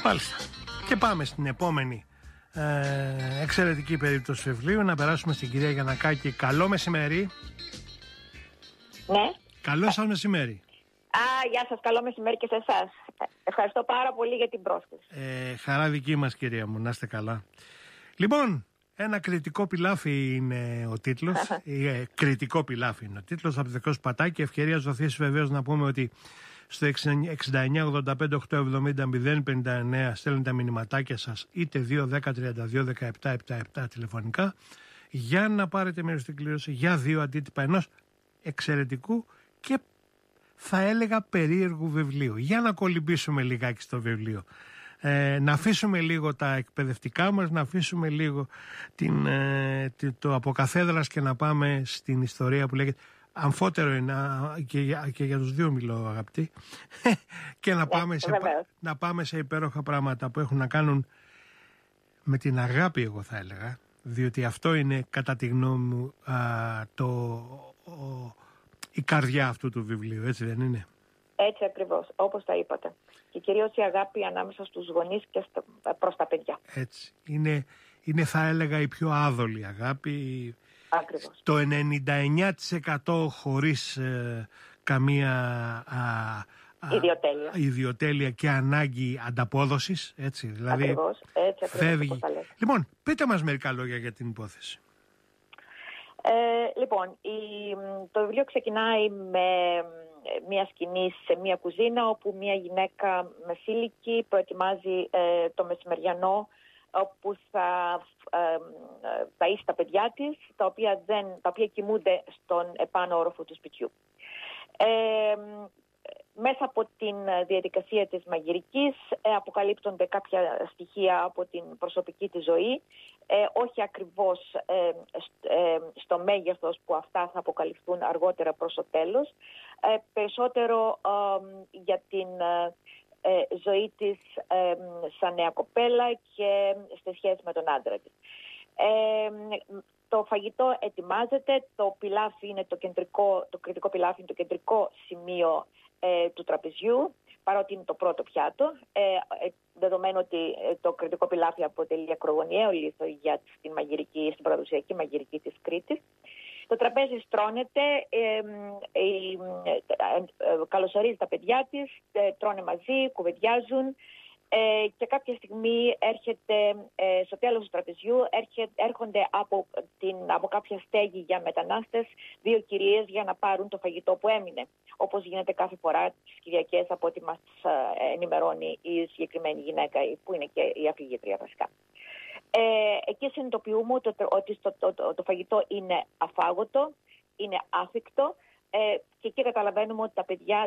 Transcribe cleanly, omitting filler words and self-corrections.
Μάλιστα. Και πάμε στην επόμενη εξαιρετική περίπτωση βιβλίου. Να περάσουμε στην κυρία Γιαννακάκη. Καλό μεσημέρι. Ναι. Καλό σας μεσημέρι. Γεια σας, καλό μεσημέρι και σε εσάς. Ευχαριστώ πάρα πολύ για την πρόσκληση. Χαρά δική μας, κυρία μου, να είστε καλά. Λοιπόν, ένα κριτικό πιλάφι είναι ο τίτλος. Κριτικό πιλάφι είναι ο τίτλος, από Δεκός Πατάκη. Ευκαιρία ζωθής βεβαίως να πούμε ότι στο 69-85-870-059 στέλνετε τα μηνυματάκια σας, είτε 2-10-32-17-77 τηλεφωνικά, για να πάρετε μέρος στην κλήρωση για 2 αντίτυπα ενός εξαιρετικού και θα έλεγα περίεργου βιβλίου. Για να κολυμπήσουμε λιγάκι στο βιβλίο. Να αφήσουμε λίγο τα εκπαιδευτικά μας, να αφήσουμε λίγο το αποκαθέδρας και να πάμε στην ιστορία που λέγεται. Αμφότερο είναι και για τους δύο μιλώ, αγαπητοί, και να πάμε σε υπέροχα πράγματα που έχουν να κάνουν με την αγάπη, εγώ θα έλεγα, διότι αυτό είναι κατά τη γνώμη μου η καρδιά αυτού του βιβλίου, έτσι δεν είναι? Έτσι ακριβώς, όπως τα είπατε. Και κυρίως η αγάπη ανάμεσα στους γονείς και προς τα παιδιά. Έτσι. Είναι θα έλεγα η πιο άδολη αγάπη. Ακριβώς. Το 99% χωρίς καμία ιδιοτέλεια και ανάγκη ανταπόδοσης. Έτσι, δηλαδή ακριβώς, έτσι φεύγει. Λοιπόν, πείτε μας μερικά λόγια για την υπόθεση. Λοιπόν, το βιβλίο ξεκινάει με μια σκηνή σε μια κουζίνα όπου μια γυναίκα μεσήλικη προετοιμάζει το μεσημεριανό, όπου θα ταΐσει τα παιδιά της, τα οποία κοιμούνται στον επάνω όροφο του σπιτιού. Μέσα από την διαδικασία της μαγειρικής αποκαλύπτονται κάποια στοιχεία από την προσωπική της ζωή, όχι ακριβώς στο μέγεθος που αυτά θα αποκαλυφθούν αργότερα προς το τέλος, περισσότερο για την ζωή της σαν νέα κοπέλα και στη σχέση με τον άντρα της. Το φαγητό ετοιμάζεται, το πιλάφι είναι το κριτικό πιλάφι είναι το κεντρικό σημείο του τραπεζιού, παρότι είναι το πρώτο πιάτο, δεδομένου ότι το κριτικό πιλάφι αποτελεί ακρογωνιαίο λίθο για την παραδοσιακή μαγειρική της Κρήτης. Το τραπέζι στρώνεται, καλωσορίζει τα παιδιά της, τρώνε μαζί, κουβεντιάζουν και κάποια στιγμή στο τέλος του τραπεζιού έρχονται από κάποια στέγη για μετανάστες 2 κυρίες για να πάρουν το φαγητό που έμεινε, όπως γίνεται κάθε φορά τις Κυριακές, από ό,τι μας ενημερώνει η συγκεκριμένη γυναίκα, που είναι και η αφηγήτρια βασικά. Εκεί συνειδητοποιούμε ότι το φαγητό είναι αφάγωτο, είναι άφικτο, και εκεί καταλαβαίνουμε ότι τα παιδιά